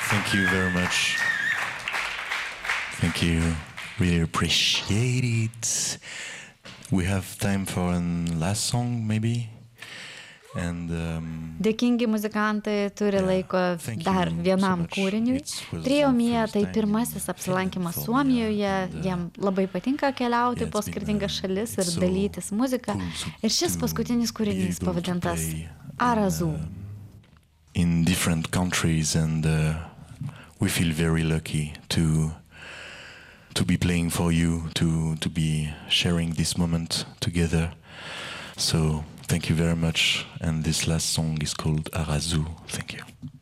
Thank you very much. Thank you. Really appreciate it. We have time for a last song, maybe. And, Dėkingi muzikantai turi laiko dar vienam kūriniui. Trio Mia tai pirmasis apsilankimas Suomijoje, jiem labai patinka keliauti po skirtingas šalis ir dalytis muziką. Ir šis paskutinis kūrinys pavadintas Arazu. In different countries, and we feel very lucky to be playing for you, to be sharing this moment together. So thank you very much, and this last song is called Arazu. Thank you.